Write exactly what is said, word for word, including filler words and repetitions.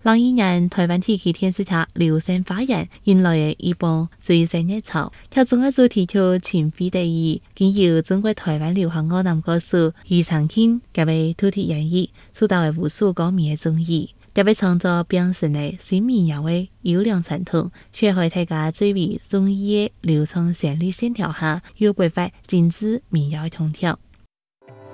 两一年台湾地区电视台流星花园迎来的一波最新热潮，跳中的主题曲《情非得已》，经由中国台湾流行歌男歌手庾澄庆加为土地演绎，受到了无数歌迷的中意。这位创作变成了新民谣的优良传统，却在大家最为中意的流畅旋律线条下，有办法精致民谣的通调。